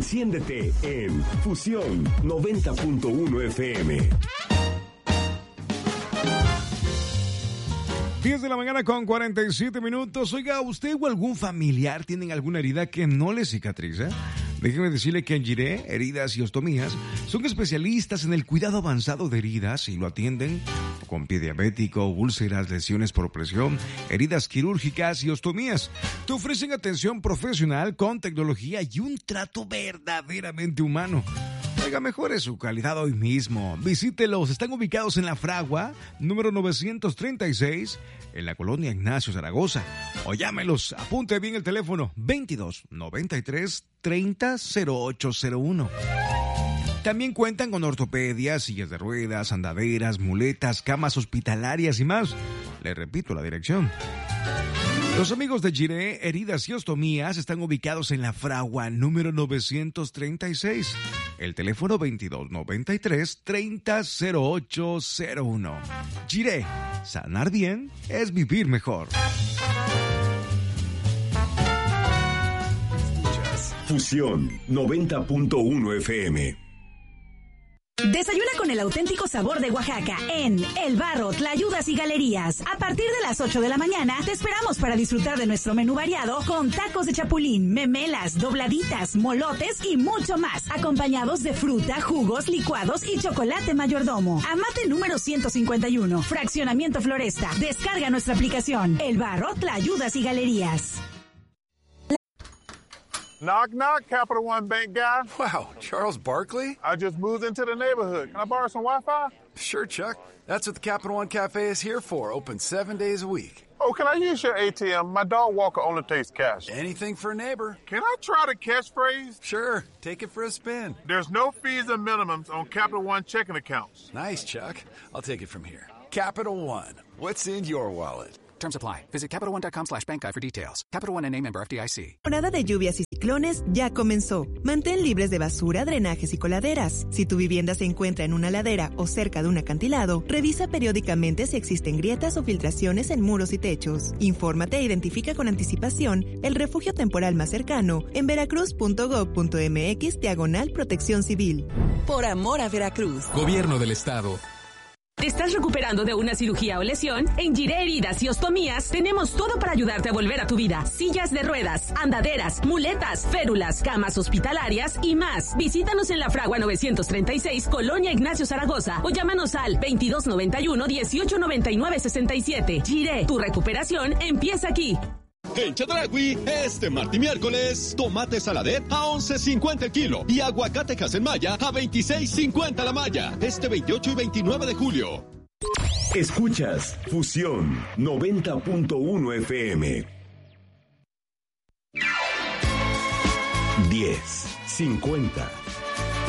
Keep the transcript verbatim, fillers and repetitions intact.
Enciéndete en Fusión noventa punto uno F M. diez de la mañana con cuarenta y siete minutos. Oiga, ¿usted o algún familiar tienen alguna herida que no le cicatriza? Déjeme decirle que en Jiré, Heridas y Ostomías, son especialistas en el cuidado avanzado de heridas y lo atienden con pie diabético, úlceras, lesiones por presión, heridas quirúrgicas y ostomías. Te ofrecen atención profesional con tecnología y un trato verdaderamente humano. Oiga, mejore su calidad hoy mismo. Visítelos. Están ubicados en La Fragua, número novecientos treinta y seis, en la colonia Ignacio Zaragoza. O llámelos. Apunte bien el teléfono veintidós noventa y tres treinta cero ocho cero uno. También cuentan con ortopedia, sillas de ruedas, andaderas, muletas, camas hospitalarias y más. Le repito la dirección. Los amigos de Jiré, Heridas y Ostomías están ubicados en La Fragua, número novecientos treinta y seis. El teléfono veintidós noventa y tres treinta cero ocho cero uno. Jiré, sanar bien es vivir mejor. Fusión noventa punto uno F M. Desayuna con el auténtico sabor de Oaxaca en El Barro, Tlayudas y Galerías. A partir de las ocho de la mañana te esperamos para disfrutar de nuestro menú variado con tacos de chapulín, memelas, dobladitas, molotes y mucho más, acompañados de fruta, jugos, licuados y chocolate mayordomo. Amate número ciento cincuenta y uno, Fraccionamiento Floresta. Descarga nuestra aplicación El Barro, Tlayudas y Galerías. Knock, knock, Capital One Bank guy. Wow, Charles Barkley? I just moved into the neighborhood. Can I borrow some Wi-Fi? Sure, Chuck. That's what the Capital One Cafe is here for, open seven days a week. Oh, can I use your A T M? My dog walker only takes cash. Anything for a neighbor. Can I try the catchphrase? Sure, take it for a spin. There's no fees and minimums on Capital One checking accounts. Nice, Chuck. I'll take it from here. Capital One. What's in your wallet? Terms apply. Visit Capital One dot com slash bank guide for details. Capital One N A member F D I C. La temporada de lluvias y ciclones ya comenzó. Mantén libres de basura, drenajes y coladeras. Si tu vivienda se encuentra en una ladera o cerca de un acantilado, revisa periódicamente si existen grietas o filtraciones en muros y techos. Infórmate e identifica con anticipación el refugio temporal más cercano en veracruz punto gob punto mx diagonal protección civil. Por amor a Veracruz. Gobierno del Estado. ¿Te estás recuperando de una cirugía o lesión? En Jiré, Heridas y Ostomías tenemos todo para ayudarte a volver a tu vida. Sillas de ruedas, andaderas, muletas, férulas, camas hospitalarias y más. Visítanos en La Fragua novecientos treinta y seis, Colonia Ignacio Zaragoza, o llámanos al veintidós noventa y uno dieciocho noventa y nueve sesenta y siete. Jiré, tu recuperación empieza aquí. En Chedraui, este martes y miércoles, tomate saladet a once cincuenta el kilo y aguacate Hasenmaya a veintiséis cincuenta la malla. Este veintiocho y veintinueve de julio. Escuchas Fusión noventa punto uno F M. diez cincuenta